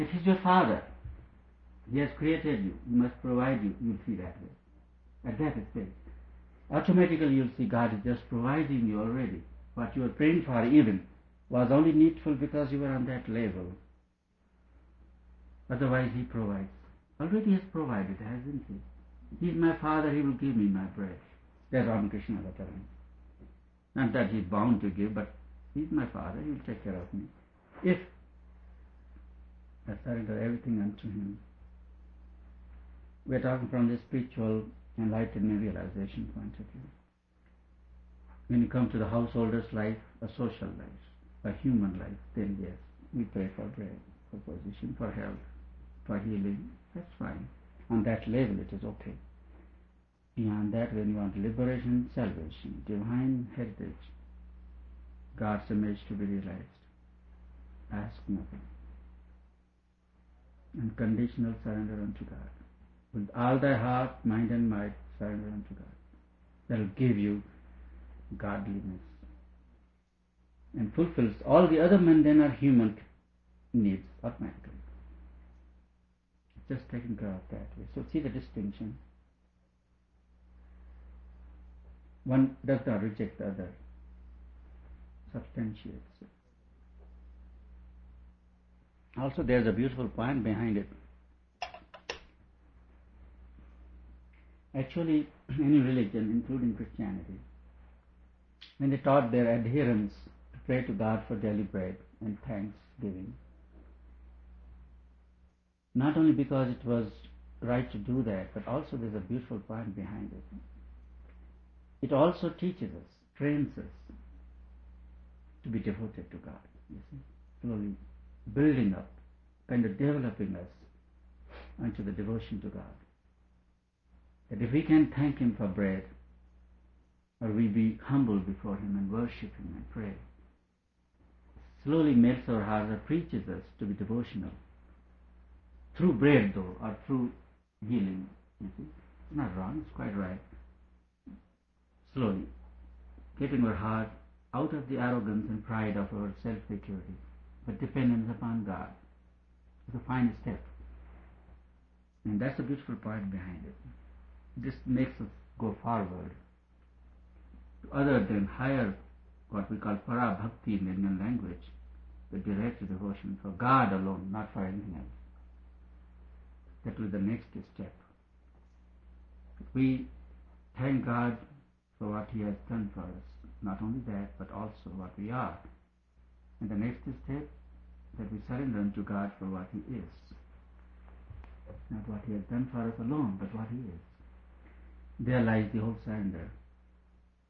He's your Father. He has created you. He must provide you. You'll see that way. At that stage, automatically you'll see God is just providing you already. What you were praying for even was only needful because you were on that level. Otherwise He provides. Already He has provided, hasn't He? He is my Father, He will give me my bread. That's Ramakrishna was telling. Not that He's bound to give, but He's my Father, He will take care of me. If I surrender everything unto Him. We're talking from the spiritual enlightenment realization point of view. When you come to the householder's life, a social life, a human life, then yes, we pray for bread, for position, for health, for healing. That's fine. On that level it is okay. Beyond that, when you want liberation, salvation, divine heritage, God's image to be realized, ask nothing. Unconditional surrender unto God. With all thy heart, mind and might, surrender unto God. That will give you godliness and fulfills all the other mundane or human needs automatically. Just taking care of that way. So see the distinction. One does not reject the other, substantiates it. Also there is a beautiful point behind it. Actually, any religion, including Christianity, when they taught their adherents to pray to God for daily bread and thanksgiving, not only because it was right to do that, but also there's a beautiful point behind it. It also teaches us, trains us to be devoted to God, you see, slowly building up, kind of developing us unto the devotion to God. That if we can thank Him for bread, or we be humble before Him and worship Him and pray, slowly melts our hearts or preaches us to be devotional. Through bread though, or through healing, you see. It's not wrong, it's quite right. Slowly, getting our heart out of the arrogance and pride of our self-security, but dependence upon God. It's a fine step. And that's a beautiful point behind it. This makes us go forward to other than higher, what we call para bhakti in Indian language, the direct devotion for God alone, not for anything else. That was the next step. We thank God for what He has done for us. Not only that, but also what we are. And the next step, that we surrender unto God for what He is. Not what He has done for us alone, but what He is. There lies the whole surrender.